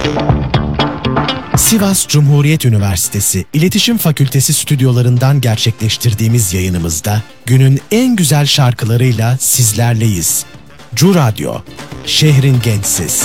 Sivas Cumhuriyet Üniversitesi İletişim Fakültesi stüdyolarından gerçekleştirdiğimiz yayınımızda günün en güzel şarkılarıyla sizlerleyiz. Cu Radyo, şehrin gençsiz.